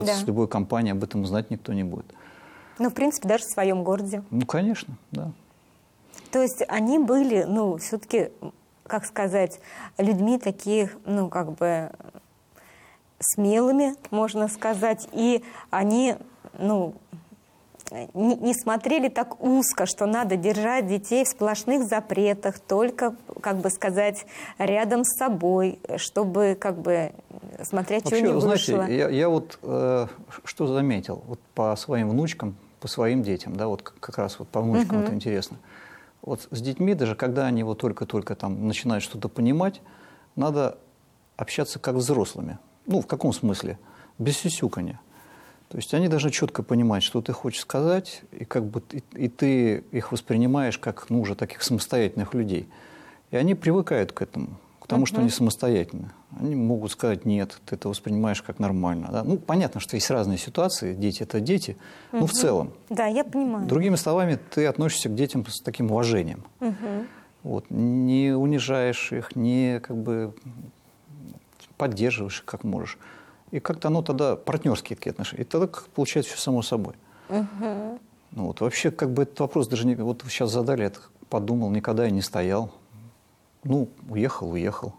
Да. С любой компанией об этом знать никто не будет. Ну, в принципе, даже в своем городе. Ну, конечно, да. То есть они были, ну, все-таки, как сказать, людьми таких, ну, как бы смелыми, можно сказать, и они, ну, не смотрели так узко, что надо держать детей в сплошных запретах, только, как бы сказать, рядом с собой, чтобы, как бы, смотря чего не вышло. Знаете, я вот что заметил, вот по своим внучкам, по своим детям, да, вот как раз вот по внучкам это интересно. Вот с детьми, даже когда они вот только-только там начинают что-то понимать, надо общаться как с взрослыми. Ну, в каком смысле? Без сюсюканья. То есть они должны четко понимать, что ты хочешь сказать, и как бы и ты их воспринимаешь как, ну, уже таких самостоятельных людей. И они привыкают к этому, к тому, что они самостоятельны. Они могут сказать «нет», ты это воспринимаешь как нормально. Да? Ну, понятно, что есть разные ситуации, дети – это дети, но в целом. Да, я понимаю. Другими словами, ты относишься к детям с таким уважением. Вот, не унижаешь их, не как бы поддерживаешь их как можешь. И как-то оно тогда партнерские такие отношения. И тогда получается все само собой. Ну, вот, вообще, как бы этот вопрос даже не... Вот вы сейчас задали, я подумал, никогда я не стоял. Ну, уехал.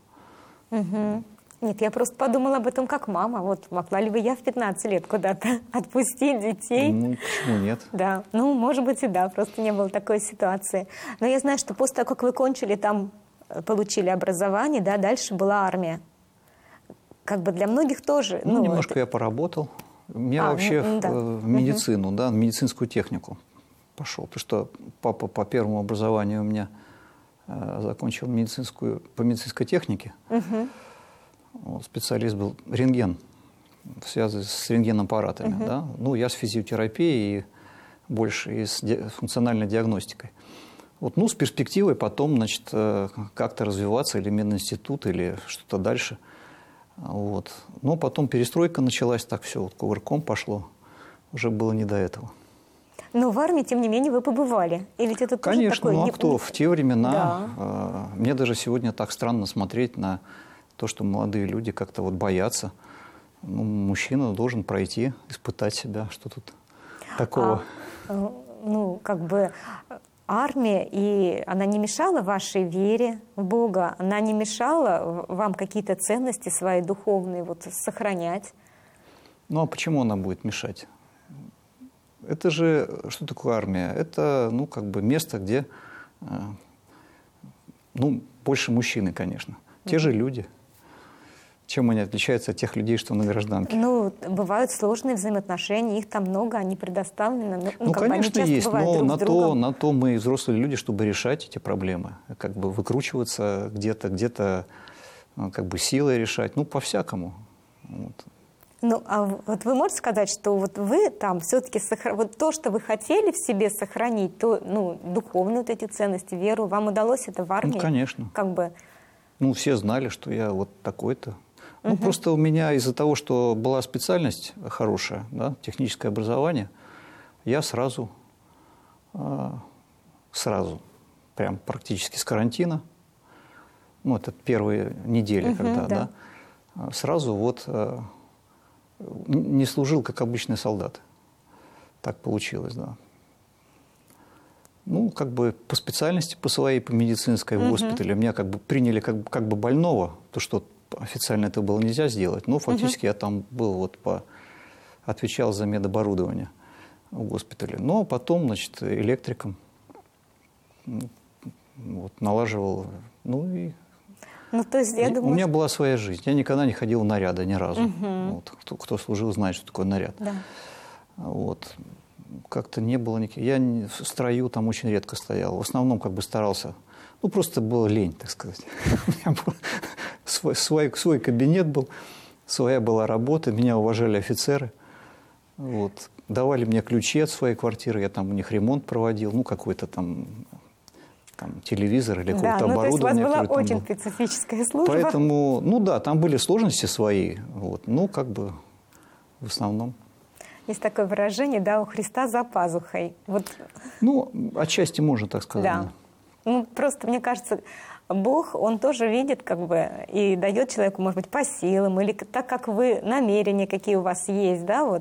Нет, я просто подумала об этом как мама. Вот могла ли бы я в 15 лет куда-то отпустить детей? Ну, почему нет? Да, ну, может быть, и да, просто не было такой ситуации. Но я знаю, что после того, как вы кончили там, получили образование, да, дальше была армия. Как бы для многих тоже. Ну, немножко я поработал. Я вообще в медицину, да, в медицинскую технику пошел. Потому что папа по первому образованию у меня закончил по медицинской технике. Вот, специалист был рентген, связанный с рентгенаппаратами. Да? Ну, я с физиотерапией и больше и с функциональной диагностикой. Вот, ну, с перспективой потом, значит, как-то развиваться, или мединститут, или что-то дальше. Вот. Но потом перестройка началась, так все вот кувырком пошло. Уже было не до этого. Но в армии, тем не менее, вы побывали. Или это конечно, тоже такой... ну а кто? В те времена, мне даже сегодня так странно смотреть на то, что молодые люди как-то вот боятся. Ну, мужчина должен пройти, испытать себя. Что тут такого? Ну, как бы... Армия, и она не мешала вашей вере в Бога, она не мешала вам какие-то ценности свои духовные вот сохранять? Ну, а почему она будет мешать? Это же, что такое армия? Это, ну, как бы место, где, ну, больше мужчины, конечно. Те же люди. Чем они отличаются от тех людей, что на гражданке? Ну, бывают сложные взаимоотношения, их там много, они предоставлены. Ну, конечно, есть, но на то мы взрослые люди, чтобы решать эти проблемы. Как бы выкручиваться где-то как бы силой решать, ну, по-всякому. Вот. Ну, а вот вы можете сказать, что вот вы там все-таки вот то, что вы хотели в себе сохранить, то, ну, духовные вот эти ценности, веру, вам удалось это в армии? Ну, конечно. Как бы... Ну, все знали, что я вот такой-то. Ну, просто у меня из-за того, что была специальность хорошая, да, техническое образование, я сразу, прям практически с карантина, ну, это первые недели, когда, да, сразу вот не служил как обычный солдат. Так получилось, да. Ну, как бы по специальности, по своей, по медицинской в госпитале, меня как бы приняли как бы больного, то, что официально это было нельзя сделать, но фактически я там был, вот отвечал за медоборудование в госпитале. Но потом, значит, электриком вот, налаживал, ну и... Ну, то есть, я думаю, у меня была своя жизнь, я никогда не ходил в наряды ни разу. Вот, кто служил, знает, что такое наряд. Да. Вот. Как-то не было никаких... Я в строю там очень редко стоял. В основном как бы старался... Ну, просто было лень, так сказать. У меня был свой кабинет был, своя была работа, меня уважали офицеры. Вот. Давали мне ключи от своей квартиры, я там у них ремонт проводил, ну, какой-то там телевизор или какое-то оборудование. Да, ну, то есть у вас была очень специфическая служба. Поэтому, ну да, там были сложности свои, вот, ну, как бы в основном. Есть такое выражение, да, у Христа за пазухой. Вот. Ну, отчасти можно так сказать. Да. Ну, просто, мне кажется, Бог, Он тоже видит, как бы, и дает человеку, может быть, по силам, или так, как вы, намерения, какие у вас есть, да, вот.